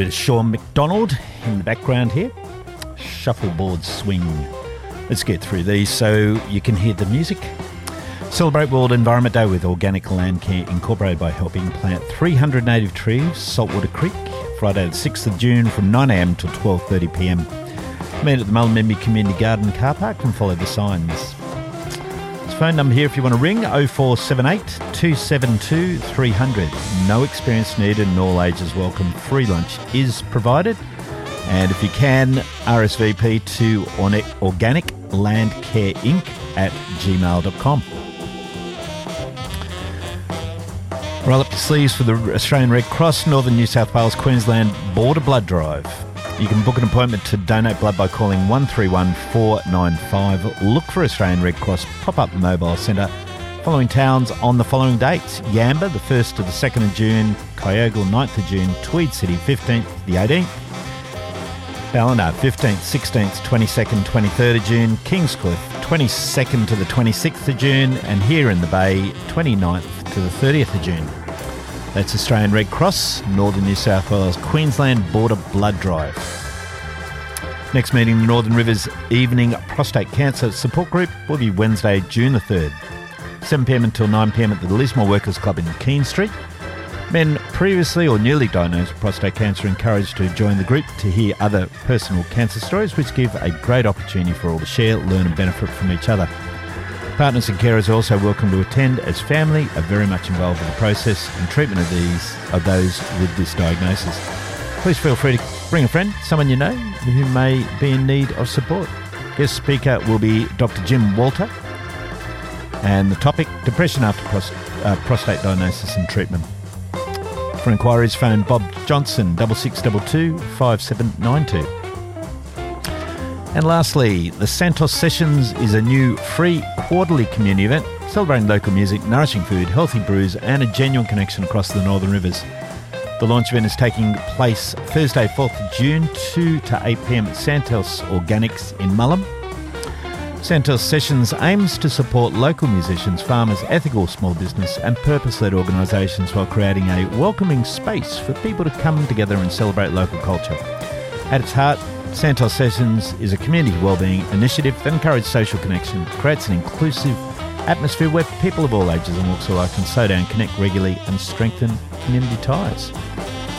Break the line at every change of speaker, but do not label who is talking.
bit of Sean McDonald in the background here. Shuffleboard swing. Let's get through these so you can hear the music. Celebrate World Environment Day with Organic Land Care Incorporated by helping plant 300 native trees, Saltwater Creek, Friday the 6th of June from 9am till 12:30pm. Meet at the Mullumbimby Community Garden car park and follow the signs. There's a phone number here if you want to ring, 0478 272 300. No experience needed and all ages welcome. Free lunch is provided. And if you can, RSVP to organiclandcareinc@gmail.com. Roll up your sleeves for the Australian Red Cross Northern New South Wales Queensland Border Blood Drive. You can book an appointment to donate blood by calling 131 495. Look for Australian Red Cross Pop-Up Mobile Centre. Following towns on the following dates: Yamba, the 1st to the 2nd of June, Kyogle, 9th of June, Tweed City, 15th to the 18th, Ballina, 15th, 16th, 22nd, 23rd of June, Kingscliff, 22nd to the 26th of June, and here in the Bay, 29th to the 30th of June. That's Australian Red Cross, Northern New South Wales, Queensland Border Blood Drive. Next meeting, the Northern Rivers Evening Prostate Cancer Support Group will be Wednesday, June the 3rd, 7pm until 9pm at the Lismore Workers Club in Keene Street. Men previously or newly diagnosed with prostate cancer are encouraged to join the group to hear other personal cancer stories, which give a great opportunity for all to share, learn and benefit from each other. Partners and carers are also welcome to attend, as family are very much involved in the process and treatment of those with this diagnosis. Please feel free to bring a friend, someone you know who may be in need of support. Guest speaker will be Dr. Jim Walter, and the topic, depression after prostate diagnosis and treatment. For inquiries, phone Bob Johnson, 6622 5792. And lastly, the Santos Sessions is a new free quarterly community event celebrating local music, nourishing food, healthy brews and a genuine connection across the Northern Rivers. The launch event is taking place Thursday, 4th of June, 2 to 8pm at Santos Organics in Mullum. Santos Sessions aims to support local musicians, farmers, ethical small business and purpose-led organisations while creating a welcoming space for people to come together and celebrate local culture. At its heart, Santos Sessions is a community wellbeing initiative that encourages social connection, creates an inclusive atmosphere where people of all ages and walks of life can slow down, connect regularly and strengthen community ties.